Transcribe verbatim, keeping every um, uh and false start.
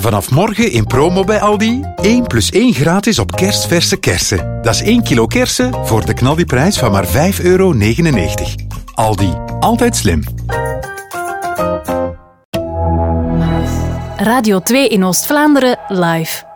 Vanaf morgen in promo bij Aldi. één plus één gratis op kerstverse kersen. Dat is één kilo kersen voor de knaldiprijs van maar vijf euro negenennegentig. Aldi. Altijd slim. Radio twee in Oost-Vlaanderen live.